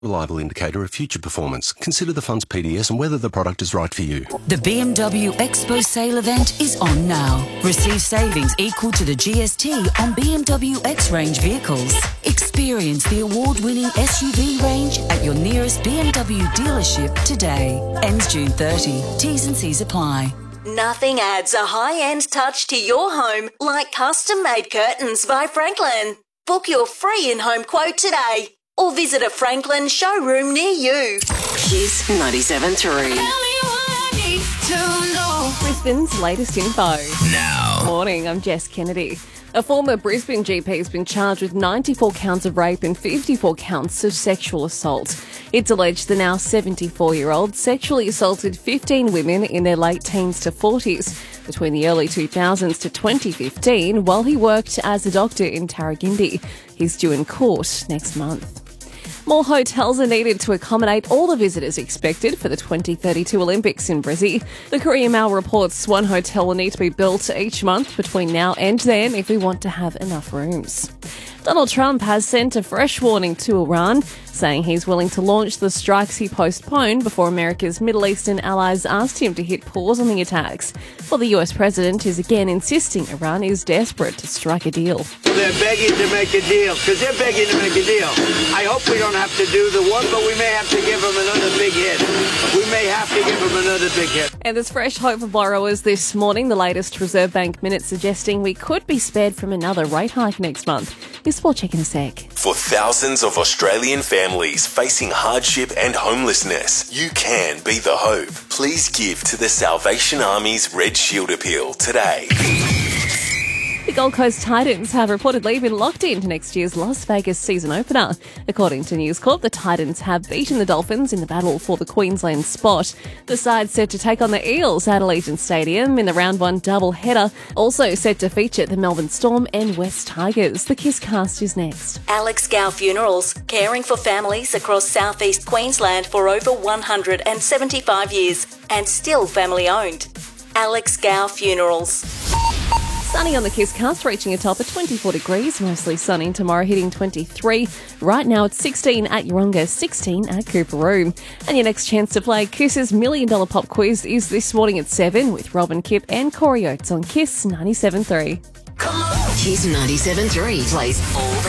reliable indicator of future performance. Consider the fund's PDS and whether the product is right for you. The BMW Expo sale event is on now. Receive savings equal to the GST on BMW X-Range vehicles. Experience the award-winning SUV range at your nearest BMW dealership today. Ends June 30. T's and C's apply. Nothing adds a high-end touch to your home like custom-made curtains by Franklin. Book your free in-home quote today or visit a Franklin showroom near you. Kiss 97.3. Brisbane's latest info. Now. Morning, I'm Jess Kennedy. A former Brisbane GP has been charged with 94 counts of rape and 54 counts of sexual assault. It's alleged the now 74-year-old sexually assaulted 15 women in their late teens to 40s between the early 2000s to 2015 while he worked as a doctor in Tarragindi. He's due in court next month. More hotels are needed to accommodate all the visitors expected for the 2032 Olympics in Brizzy. The Courier Mail reports one hotel will need to be built each month between now and then if we want to have enough rooms. Donald Trump has sent a fresh warning to Iran, saying he's willing to launch the strikes he postponed before America's Middle Eastern allies asked him to hit pause on the attacks. Well, the US president is again insisting Iran is desperate to strike a deal. They're begging to make a deal, because they're begging to make a deal. I hope we don't have to do the one, but we may have to give them another big hit. We may have to give them another big hit. And there's fresh hope for borrowers this morning. The latest Reserve Bank minute suggesting we could be spared from another rate hike next month. Your sport check in a sec. For thousands of Australian families facing hardship and homelessness, you can be the hope. Please give to the Salvation Army's Red Shield appeal today. The Gold Coast Titans have reportedly been locked into next year's Las Vegas season opener. According to News Corp, the Titans have beaten the Dolphins in the battle for the Queensland spot. The side set to take on the Eels at Allegiant Stadium in the round one doubleheader. Also set to feature the Melbourne Storm and West Tigers. The Kiss Cast is next. Alex Gow Funerals, caring for families across southeast Queensland for over 175 years and still family owned. Alex Gow Funerals. Sunny on the Kiss Cast, reaching a top of 24 degrees. Mostly sunny tomorrow, hitting 23. Right now it's 16 at Yeronga, 16 at Coorparoo. And your next chance to play Kiss's $1 Million Pop Quiz is this morning at 7 with Robin Kipp and Corey Oates on Kiss 97.3. Kiss 97.3 plays all the